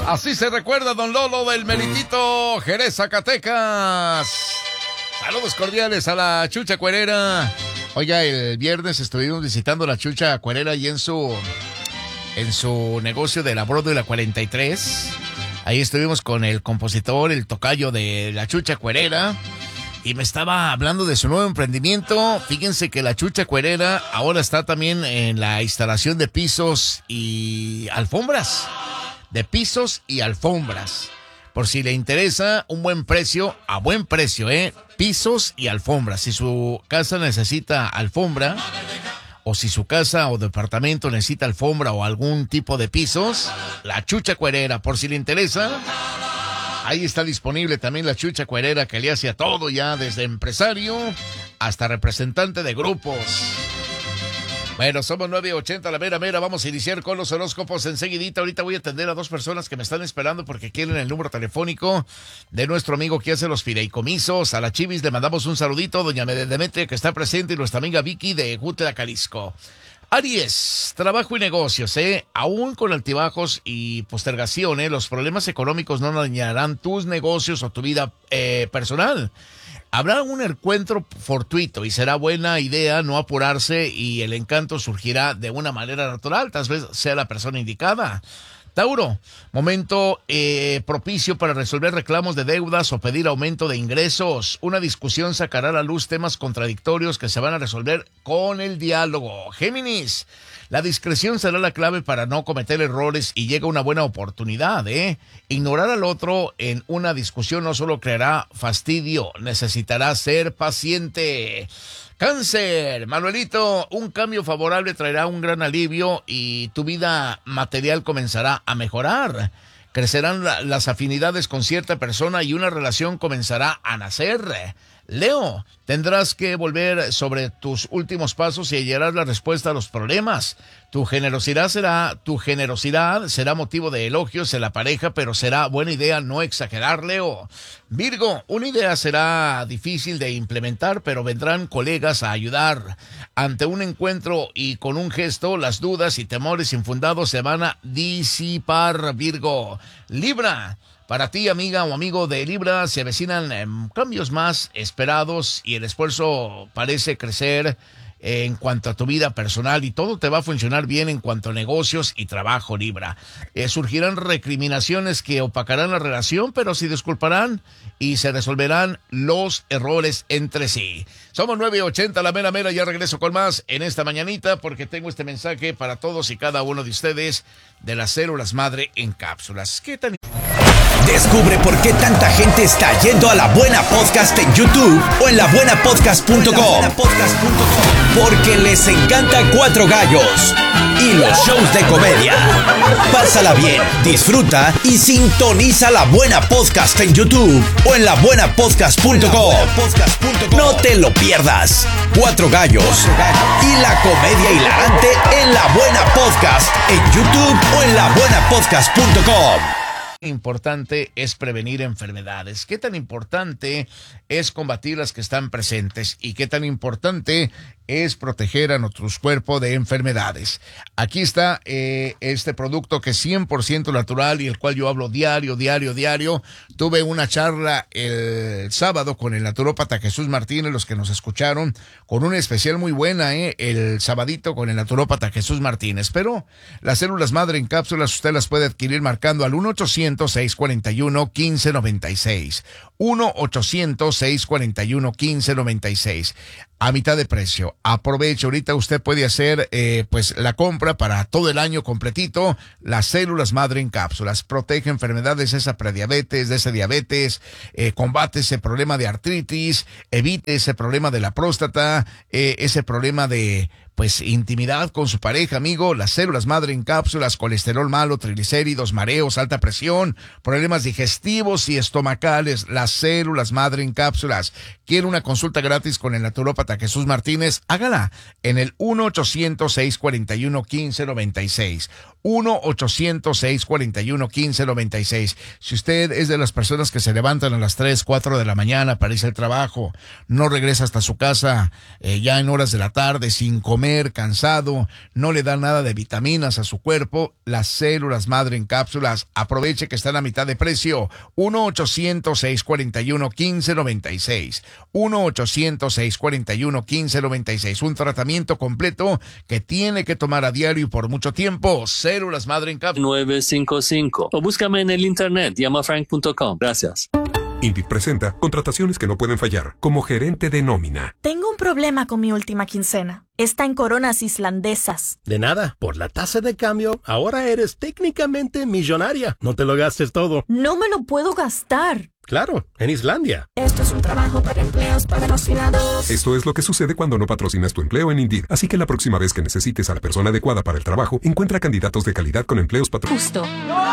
Así se recuerda don Lolo del Meritito, Jerez, Zacatecas. Saludos cordiales a la Chucha Cuerera. Oiga, el viernes estuvimos visitando la Chucha Cuerera y en su negocio de la Broadway la 43. Ahí estuvimos con el compositor, el tocayo de la Chucha Cuerera. Y me estaba hablando de su nuevo emprendimiento. Fíjense que la Chucha Cuerera ahora está también en la instalación de pisos y alfombras. De pisos y alfombras. Por si le interesa, un buen precio, a buen precio, pisos y alfombras. Si su casa necesita alfombra, o si su casa o departamento necesita alfombra o algún tipo de pisos, la Chucha Cuerera, por si le interesa. Ahí está disponible también la Chucha Cuerera, que le hace a todo ya, desde empresario hasta representante de grupos. Bueno, somos 9:80, la mera. Vamos a iniciar con los horóscopos enseguidita. Ahorita voy a atender a 2 personas que me están esperando porque quieren el número telefónico de nuestro amigo que hace los fideicomisos. A la Chivis le mandamos un saludito, doña Demetria, que está presente, y nuestra amiga Vicky de Gutla, Jalisco. Aries, trabajo y negocios, aún con altibajos y postergación, los problemas económicos no dañarán tus negocios o tu vida personal. Habrá un encuentro fortuito y será buena idea no apurarse y el encanto surgirá de una manera natural, tal vez sea la persona indicada. Tauro, momento propicio para resolver reclamos de deudas o pedir aumento de ingresos. Una discusión sacará a la luz temas contradictorios que se van a resolver con el diálogo. Géminis, la discreción será la clave para no cometer errores y llega una buena oportunidad, Ignorar al otro en una discusión no solo creará fastidio, necesitará ser paciente. Cáncer, Manuelito, un cambio favorable traerá un gran alivio y tu vida material comenzará a mejorar. Crecerán las afinidades con cierta persona y una relación comenzará a nacer. Leo, tendrás que volver sobre tus últimos pasos y hallarás la respuesta a los problemas. Tu generosidad será motivo de elogios en la pareja, pero será buena idea no exagerar, Leo. Virgo, una idea será difícil de implementar, pero vendrán colegas a ayudar. Ante un encuentro y con un gesto, las dudas y temores infundados se van a disipar, Virgo. Libra, para ti, amiga o amigo de Libra, se avecinan cambios más esperados y el esfuerzo parece crecer en cuanto a tu vida personal y todo te va a funcionar bien en cuanto a negocios y trabajo, Libra. Surgirán recriminaciones que opacarán la relación, pero se disculparán y se resolverán los errores entre sí. Somos 9:80, la mera. Ya regreso con más en esta mañanita porque tengo este mensaje para todos y cada uno de ustedes de las células madre en cápsulas. ¿Qué tan... Descubre por qué tanta gente está yendo a La Buena Podcast en YouTube o en labuenapodcast.com. Porque les encanta Cuatro Gallos y los shows de comedia. Pásala bien, disfruta y sintoniza La Buena Podcast en YouTube o en labuenapodcast.com. No te lo pierdas. Cuatro Gallos y la comedia hilarante en La Buena Podcast en YouTube o en labuenapodcast.com. Importante es prevenir enfermedades. ¿Qué tan importante es combatir las que están presentes? ¿Y qué tan importante es proteger a nuestros cuerpos de enfermedades? Aquí está este producto que es 100% natural y el cual yo hablo diario. Tuve una charla el sábado con el naturópata Jesús Martínez, los que nos escucharon, con una especial muy buena, el sabadito con el naturópata Jesús Martínez. Pero las células madre en cápsulas usted las puede adquirir marcando al 1-800-641-1596. 1-800-641-1596. A mitad de precio. Aproveche, ahorita usted puede hacer la compra para todo el año completito. Las células madre en cápsulas. Protege enfermedades, esa prediabetes, de ese diabetes, combate ese problema de artritis, evite ese problema de la próstata, ese problema de intimidad con su pareja, amigo. Las células madre en cápsulas, colesterol malo, triglicéridos, mareos, alta presión, problemas digestivos y estomacales. Las células madre en cápsulas. ¿Quiere una consulta gratis con el naturópata Jesús Martínez? Hágala en el 1-800-641-1596. 1-800-641-1596. Si usted es de las personas que se levantan a las 3, 4 de la mañana para irse al trabajo, no regresa hasta su casa ya en horas de la tarde, sin comer, cansado, no le da nada de vitaminas a su cuerpo, las células madre en cápsulas, aproveche que están a mitad de precio. 1-800-641-1596. 1-800-641-1596. Un tratamiento completo que tiene que tomar a diario y por mucho tiempo. Células madre en cápsulas. 955. O búscame en el internet, llamafrank.com. Gracias. Indeed presenta contrataciones que no pueden fallar, como gerente de nómina. Tengo un problema con mi última quincena. Está en coronas islandesas. De nada, por la tasa de cambio, ahora eres técnicamente millonaria. No te lo gastes todo. No me lo puedo gastar. Claro, en Islandia. Esto es un trabajo para empleos patrocinados. Esto es lo que sucede cuando no patrocinas tu empleo en Indeed. Así que la próxima vez que necesites a la persona adecuada para el trabajo, encuentra candidatos de calidad con empleos patrocinados. Justo.